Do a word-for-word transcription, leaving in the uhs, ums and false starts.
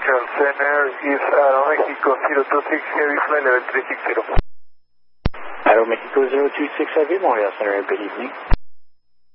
Montreal Center is Aeromexico zero two six Heavy Flight level three six zero. Aeromexico zero two six Heavy, Montreal Center, good evening.